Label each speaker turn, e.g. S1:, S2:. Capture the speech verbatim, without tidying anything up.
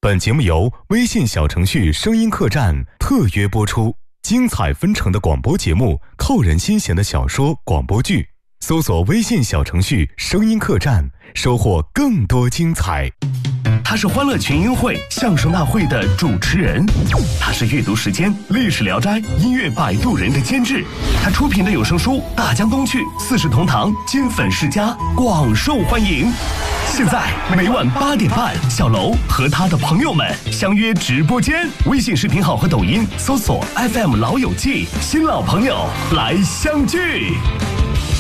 S1: 本节目由微信小程序声音客栈特约播出，精彩纷呈的广播节目，扣人心弦的小说广播剧，搜索微信小程序声音客栈，收获更多精彩。
S2: 他是欢乐群英会相声大会的主持人，他是阅读时间历史聊斋音乐摆渡人的监制，他出品的有声书大江东去四世同堂金粉世家广受欢迎。现在每晚八点半，小楼和他的朋友们相约直播间，微信视频号和抖音搜索 F M 老友记，新老朋友来相聚。